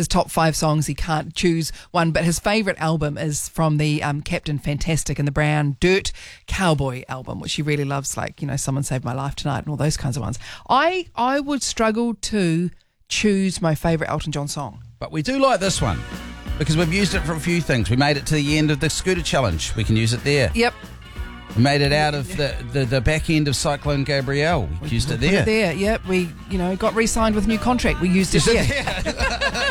his top 5 songs. He can't choose one, but his favourite album is from the Captain Fantastic and the Brown Dirt Cowboy album, which he really loves, like, Someone Saved My Life Tonight and all those kinds of ones. I would struggle to choose my favourite Elton John song. But we do like this one because we've used it for a few things. We made it to the end of the Scooter Challenge. We can use it there. Yep. We made it out of the back end of Cyclone Gabrielle. We used it there. Yep. We got re-signed with a new contract. We used it there.